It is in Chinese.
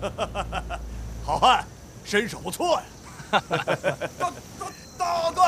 好汉，身手不错呀。 大哥，